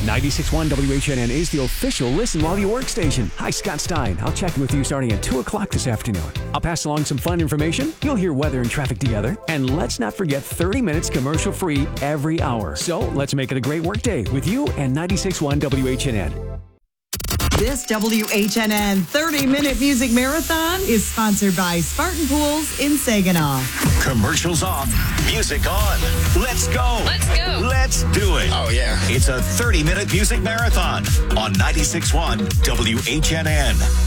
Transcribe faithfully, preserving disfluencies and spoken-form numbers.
ninety-six point one W H N N is the official listen while you work station. Hi, Scott Stein. I'll check in with you starting at two o'clock this afternoon. I'll pass along some fun information. You'll hear weather and traffic together. And let's not forget thirty minutes commercial free every hour. So let's make it a great work day with you and ninety-six point one W H N N. This W H N N thirty-minute music marathon is sponsored by Spartan Pools in Saginaw. Commercials off, music on. Let's go. Let's go. Let's do it. Oh, yeah. It's a thirty-minute music marathon on ninety-six point one W H N N.